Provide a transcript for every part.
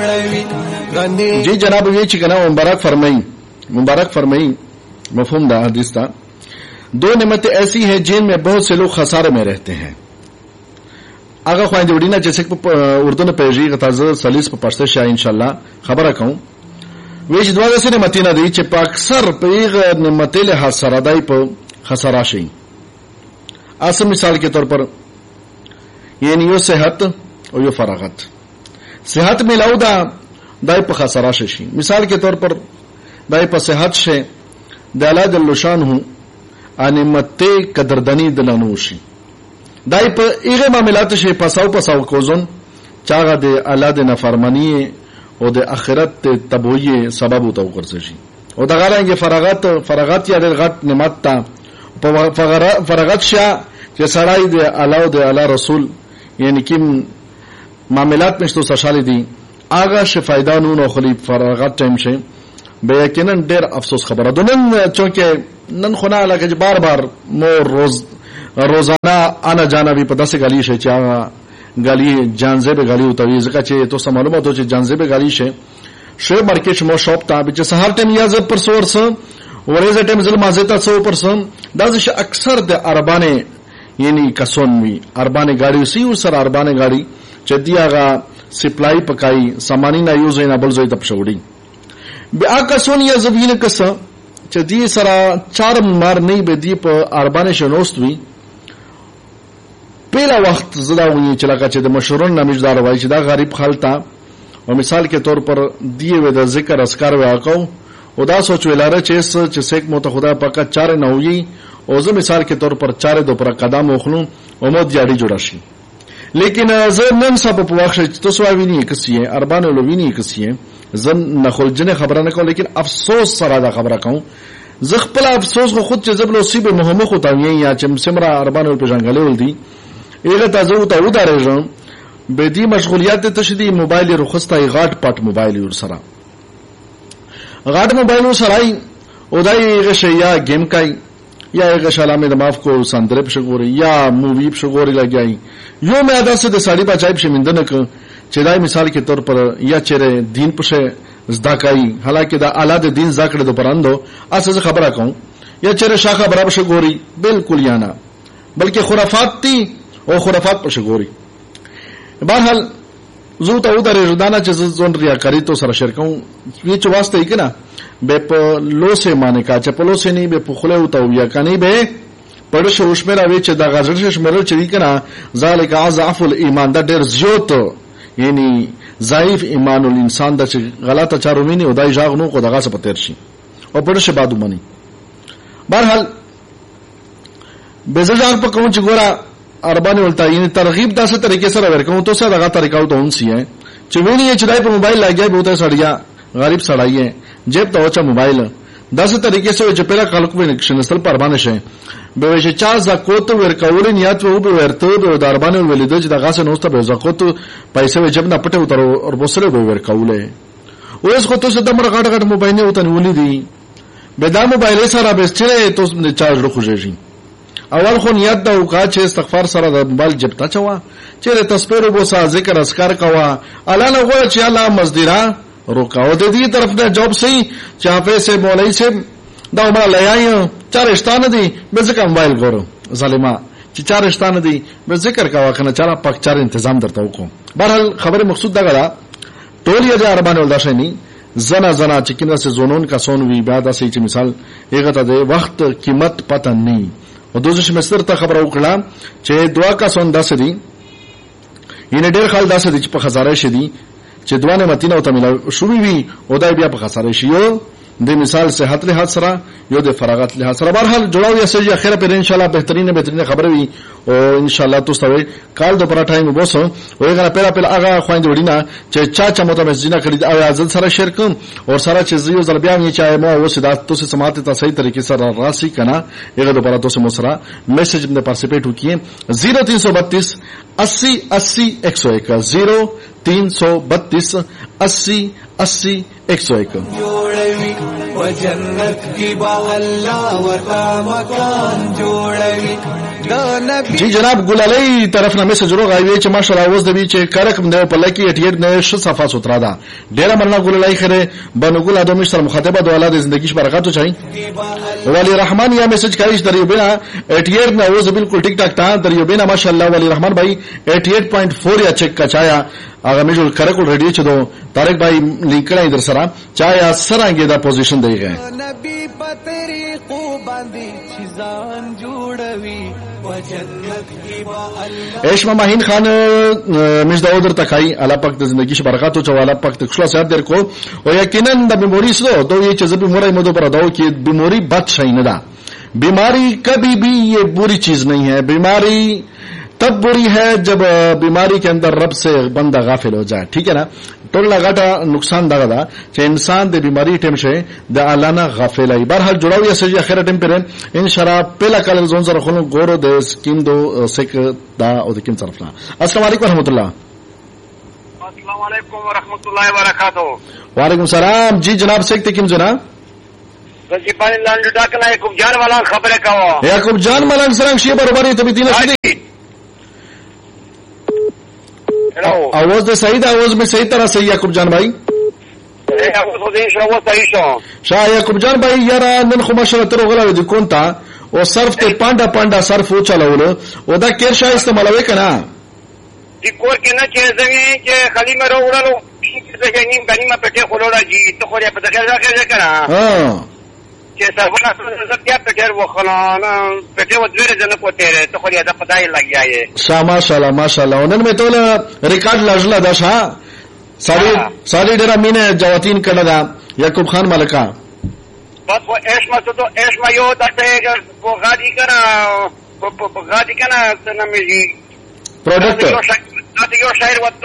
जी जनाब ये चिकना मुबारक फरमाई मफहूम दा हदीस था। दो नेमतें ऐसी हैं जिनमें बहुत से लोग खसारे में रहते हैं। आगा ख्वाहिंद उड़ीना जैसे उर्दू ने पेजी गताज सलीस पर पढ़ते शाह इंशाल्लाह खबर कहूं वेश दुआ से नेमती ना दी चे अक्सर पेग नेमते लिहाज सरादाई पर खसारा शई आसम मिसाल के तौर पर ये नियो सेहत और यो फरागत सेहत मिलाऊ दाई पर खसारा शई मिसाल के तौर पर दाई पर सेहत शे दाला दल्लुशान हूं आनिमते कदरदनी दलानूशी दाई पर इगे मामलात शे पसाव कोजन चागा दे अल्लाह दे नफरमानी और दे आखिरत तबोये सबब उताव करसे और दगारा ये फरागत या दे गत निमत ता फरागत शा जे सड़ाई दे अल्लाह रसूल यानी कि मामलात में तो सशाली दी आगा शे फायदा नून और खली फरागत टाइम शे बेयकिनन देर अफसोस खबर दोनन चूंकि नन खुना लगे बार बार मोर रोजाना आना जाना भी पता से गाली शे चाहा गाली जानजेब गाली उतावी जका चे तो मालूमात हो जानजेब गाली शे शे मार्केट मो शॉप ता बिच हर टाइम या जब पर सोर्स वरेज टाइम जल माजेता सो पर सम दाज अक्सर द अरबाने यानी कसोनवी अरबाने गाड़ी सी उस अरबाने गाड़ी चदियागा सप्लाई पकाई सामानी ना यूज ना बल जोई तपशोड़ी बे कसोन या जबीन कस चदी सरा चार मार नहीं बेदी पर अरबाने शनोस्तवी पहला वक्त ज़दा हुई चला का चे मशहूरन नामिजदार वाई चिदा गरीब खालता और मिसाल के तौर पर दिए वे जिक्र अस्कार वे आको उदा सोच वेलारे चेस चेक मोता खुदा पका चारे न हुई और मिसाल के तौर पर चारे दो पर कदम ओखलू और मोद जाड़ी जुड़ाशी लेकिन जन सब पवाक्ष तो स्वावी नहीं किसी है अरबान लोवी नहीं किसी है जन नखुल जने खबर न को लेकिन अफसोस सरादा खबर कहूं जख्पला अफसोस को खुद जब लो सी मोहम्मद होता है या सिमरा अरबान पे जंगले उल्दी एक ताजू ताउदा रेजम बेदी मशगूलियात तशदी मोबाइल रुखस्ता गाट पाट मोबाइल और सरा गाट मोबाइल और सराई उदाई एक शैया गेम काई या एक शाला में दमाफ को संदर्भ शगोरी या मूवी शगोरी लग गई यो मैं आदा से साड़ी बचाई शमिंदन क चेदाई मिसाल के तौर पर या चेरे दीन पुशे जदाकाई हालांकि दा आला दे दीन जाकड़े दो परंदो आसे से खबर कहूं या चेरे शाखा बराबर शगोरी बिल्कुल याना बल्कि खुराफात थी और खुराफात पर शगोरी बहरहाल जू ताउदा रेजुदाना चे जोन रियाकारी तो सर शेर कहूं ये चवास्ते ही ना बे लो से माने का चपलो से नहीं बे पुखले उताऊ या का नहीं बे पड़श उशमेरा वे चे दा गजर शमेरो चे कना जालिका अज़अफुल ईमान दा देर ज्योत यानी ज़ाइफ ईमानुल इंसान दा चे गलत चारो मिनी उदाई जागनो को दगा से पतेरशी और पड़श बादू मनी बहरहाल बेजार पर कहूं चे गोरा अरबानी बोलता यानी तरगीब दा से तरीके से रवर कहूं तो से दगा तरीका तो उनसी है चवेनी ये चिदाई पर मोबाइल लग गया बहुत सड़िया गरीब सड़ाई है जेब तो अच्छा मोबाइल दस तरीके से जो पहला कालक में नसल पर अरबानिश है बेवेश चार जाकोत वर कौले नियत वो बेवरत बे अरबानी वलिद जदा से नोस्ता बे जाकोत पैसे वे जब ना पटे उतर और बोसरे बे वर कौले वो इसको तो से दमर गाट गाट मोबाइल ने उतन वली दी बेदा मोबाइल सारा बेस्टे तो चार्ज रो खुजेजी अवल खो नियत दा उका छे इस्तगफार सारा मोबाइल जबता चवा चेरे तस्बीर वो सा जिक्र अस्कार कवा अला न वो चे अला मजदिरा रोकाओ दे दी तरफ ने जॉब सही चाफे से मौलई से दा उमरा ले आई चार स्थान दी बेजिक मोबाइल गोरो जालिमा चार स्थान दी बेजिक्र कवा कना चारा पक चार इंतजाम दरता को बहरहाल खबर मकसूद दा गला टोलिया जा अरबान उल दाशनी जना चिकिना से जोनोन का सोनवी बादा से मिसाल एगता दे वक्त कीमत पता नहीं और दूसरे में सिर खबर उकड़ा चे दुआ का सोन दासदी इन्हें डेढ़ खाल दासदी पर खसारे शदी चे दुआ ने मतीना होता मिला शुरू भी उदाय बिया पर खसारे शियो दे मिसाल से हाथ लिहाज सरा यो दे फरागत लिहाज सरा बहरहाल जुड़ाओ या से आखिर पर इंशाल्लाह बेहतरीन खबर हुई और इंशाल्लाह तो सवे काल दोपहर टाइम बोसो ओएगा पहला आगा ख्वाइन जोड़ीना चे चाचा मोता मस्जिदा खरीद आवाज सारा शेयर कम और सारा चीजियो जलबिया में चाहे मो वो सिदा तो से समाते ता सही तरीके से राशि कना एगा दोपहर तो से मोसरा मैसेज में पार्टिसिपेट हो किए 0332 80 80 101 0332 80 80 101 वजन्नत की बाहल्ला वता मकान जोड़वी جی جناب ګلالۍ طرف نه میسج راغی چې ماشاءالله اوس د وی چې کرک نه په لکی 88 نه ش صفه سترا ده ډیره مننه ګلالۍ خره بنو ګل ادم سره مخاطبه د اولاد زندگیش برکات چي ولی رحمان یا میسج کوي دریو بنا 88 نه اوس بالکل ټیک ټاک تا دریو بنا ماشاءالله ولی رحمان भाई 88.4 یا چیک کچایا هغه میجل کرکل ریډیو چدو طارق भाई لینک کړه در سره چایا سرانګه دا پوزیشن دیږي نبی پتری کو باندې چیزان جوړوي اشما ماهین خان مجداو در تکای الله پاک د زندگی ش برکات او چواله پاک تکشلا سات در کو او یقینا د بیماری سره تو یہ چیز بیماری مدو پر داو کی بیماری بد شي نه ده بیماری کبھی بھی یہ بری چیز نہیں ہے بیماری तब बुरी है जब बीमारी के अंदर रब से बंदा गाफिल हो जाए ठीक है ना टोल लगाटा नुकसान दागा दा चे इंसान दे बीमारी टेम से द अलाना गाफिल है बहरहाल जुड़ाव या सजी आखिर टेम पर इंशाल्लाह पहला कल जोन सर खोलो गोरो दे स्कीम दो सेक दा ओ दे किम तरफना अस्सलाम वालेकुम रहमतुल्लाह अस्सलाम वालेकुम व रहमतुल्लाहि व बरकातहू वालेकुम सलाम जी जनाब सेक ते किम जनाब जी पानी लांडू डाकना याकूब जान वाला खबर है कावा याकूब जान मलन सरंग शे बरोबरी तभी तीन सदी आवाज दे सही आवाज में सही तरह सही याकूब जान भाई शाह याकूब जान भाई यार नन खो माशाल्लाह तरो गला दि कोनता ओ सर्फ ते पांडा पांडा सर्फ ओ चलावलो ओ दा केर शाह इस्तेमालवे कना दी कोर के ना che zami che khali me ro uralo che ke nim bani ma pete kholola ji to khore pe dakher dakher kana che sabana सब क्या पेटेर वो खलाना पेटे वो द्वेरे जन को तेरे तो खरी अदा पता ही लग गया ये शाह माशाल्लाह उन्होंने में तो रिकॉर्ड लाजला दशा सारी डेरा मीने जवातीन कनदा याकूब खान मलका बस वो ऐशमा तो ऐशमा यो दते वो गाड़ी कना ना मेरी प्रोडक्ट यो शायर वक्त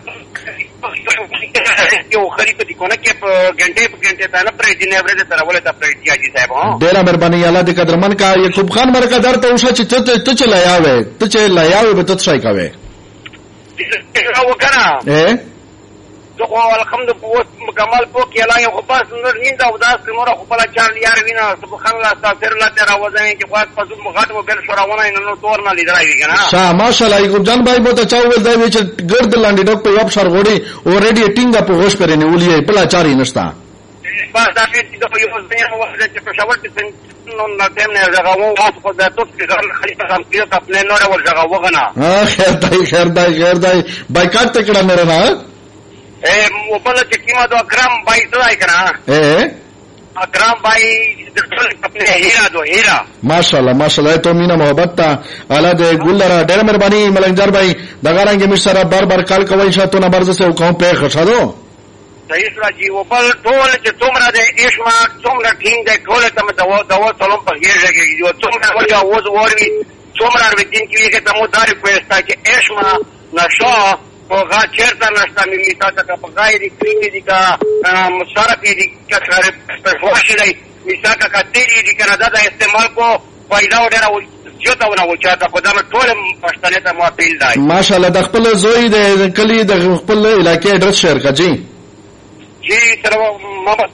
यो खरीद को ना के घंटे था ना प्रेज ने एवरेज तरह बोले था प्रेज जी साहब हां डेरा मेहरबानी अल्लाह दे कदरमन का याकूब खान मलका दर तो उषा तो चलायावे बे तो सही कावे वो करा तो alhamdulillah mukamal po kela yo khpas ninda udas kimora khpala char yar vina subhanallah astaghfirullah tera wazan ke बाद पशु मुखात वो बेल छोरावना इन्होंने तोड़ ना लीडर आई है ना शाह माशाल्लाह याकूब जान भाई बहुत अच्छा हुआ दाई विच गर्द लांडी डॉक पे आप शर गोड़ी ऑलरेडी टिंगा पे होश पे ने उलिए पला चारी नस्ता बस दाफे तो यो दुनिया में वजह से पेशावर से न टाइम ने जगह वो को दा तो के घर खलीफा काम किया अपने नोरे वो जगह वो गना हां खैर दाई बाइकाट तकड़ा मेरा ना वो पहले चिक्कीमा तो अकराम भाई तो आई करा अकराम भाई अपने हीरा माशाल्लाह तो मीना मोहब्बत ता आला दे गुल्लरा डेर मेहरबानी मलंगजार भाई दगारांगे मिसरा बार काल कवई शा तो नंबर से कहूं पे खसा दो सही सुना जी वो पल टोल के तुमरा दे इश्मा तुमरा ठीक दे टोले तम दवा तलम पर ये जगह जो तुमरा वजह वो भी तुमरा दिन के लिए तम दार पेस्ता के इश्मा नशा होगा चेरता नस्ता मिलता का पकाई दी क्रीमी दी का सारा पी दी का सारे फवाशी दी मिसा का तेरी दी का दादा इस्तेमाल को फायदा वगैरह वो जो तो ना वो चाहता खुदा में थोड़े पछताने था मुआफिल दाई माशाल्लाह दखपल जोई दे कली दखपल इलाके एड्रेस शेयर का जी सर मोहम्मद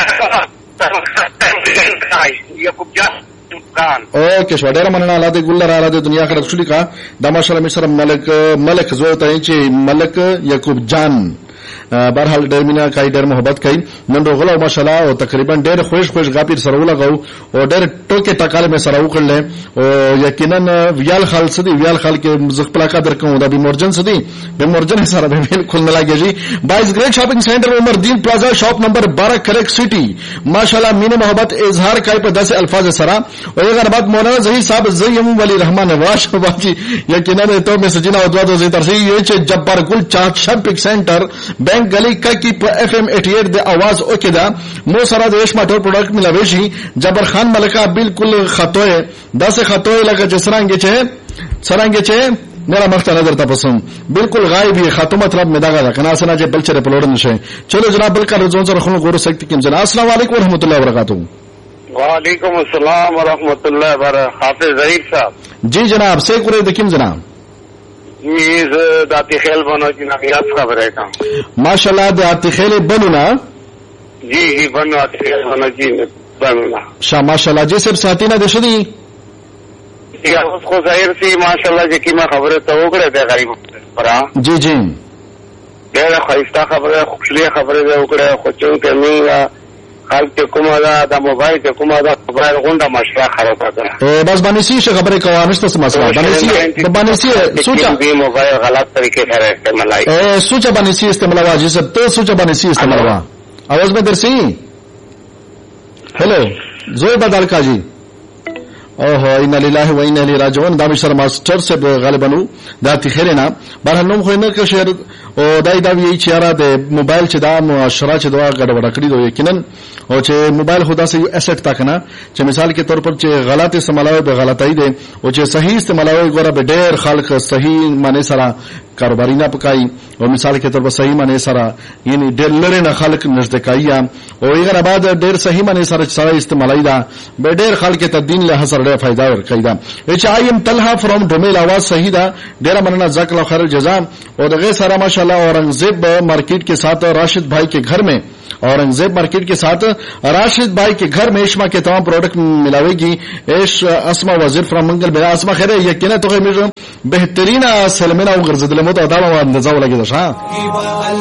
याकूब जान ओके शोडेरा मनना आला दे गुल्लरा आला दे दुनिया का रसूली का दामाशाला मिसर मलक जो तयचे मलक याकूब जान बहरहाल डेरमिना काई डेर मोहब्बत काई नंदो गला माशाल्लाह और तकरीबन डेर खुश गापीर सरौला गाऊ और डेर टोके तकाले में सरऊ कर ले और यकीनन वियाल खाल सदी वियाल खाल के जखपला का दर कहूं दा बिमोर्जन सदी बिमोर्जन सारा बिल्कुल न लागे जी बाइस ग्रेट शॉपिंग सेंटर उमर दीन plaza shop number 12 correct city माशाल्लाह मीन मोहब्बत इजहार काई पे 10 अल्फाज सरा और अगर बात मौलाना जही साहब जयम वली रहमान वाश बाजी यकीनन तो में सजना उदवा दो तरसी ये जब्बार गुल चाट शॉपिंग सेंटर बैंक गली का की FM 88 दे आवाज ओकेदा मो सारा देश माटो प्रोडक्ट मिलावेशी जबर खान मलका बिल्कुल खतोए 10 खतोए लगा जसरांगे छे मेरा मख्ता नजर था पसंद बिल्कुल गायब है खातुमत रब में दागा था कना सना जे बलचरे पलोड़न से चलो जनाब बलका जोन से रखनो गोरो सकती किम जना अस्सलाम वालेकुम व रहमतुल्लाहि व बरकातहू वालेकुम अस्सलाम व रहमतुल्लाहि व बरकातहू हाफिज जहीर साहब जी जनाब से कुरे दकिम जनाब मीज दाती खेल बनो जी ना याद खबर है का माशाल्लाह दाती खेल बनो ना जी बनो दाती खेल बनो जी बनो ना शाह माशाल्लाह जी सब साथी ना देशदी یا اوس خو ظاهر سي ماشاءالله چې کیما خبره ته وکړه د غریب پرا جی جی ډېر خاصه خبره خوشاله خبره وکړه خو چې موږ خلک کومه دا موبایل ته کومه دا موبایل غونډه مشره خرابه ده بس باندې شي خبره کوه نشته څه مسله باندې شي سوچا دې موبایل غلط طریقې سره استعمالای سوچا باندې شي استعمال واجب سب ته سوچا باندې شي استعمال وا आवाज में दर सी हेलो जोए बदल का जी ओहो इन्ना लिल्लाहि व इन्ना इलैहि राजिऊन دا مشر ماستر سے غالبا دا تخیرنا بهر نوم خو نه که شعر او دای دا وی چې را د موبایل چې دا معاشره چې دا ګډوډ کړی دوی یقینا او چې موبایل خدا سے یو اسټ تا کنه چې مثال کے طور پر چې غلط استعمالوي به غلطای دي او چې صحیح استعمالوي ګوره به ډېر خلک صحیح معنی سره کاروباری نه پکای او مثال کے طور پر صحیح معنی سره یعنی ډېر لره نه خلک نزدکایي او یې بعد ډېر صحیح معنی سره استعمالای دا به ډېر خلک ته دین له سره ډېر فائدہ ورکړي دا چې ایم طلحه فرام ډومیل आवाज صحیح دا ډېر مننه جزاک الله خیر الجزاء اور دغه سره माशाल्लाह औरंगजेब मार्केट के साथ राशिद भाई के घर में औरंगजेब मार्केट के साथ राशिद भाई के घर में इश्मा के तमाम प्रोडक्ट मिलावेगी اسما वजीर फ्रॉम मंगल बेरा اسमा خیره یقینا تو बेहतरीन सलमेना وګرځدل مو ته دا اندازه ولګی دا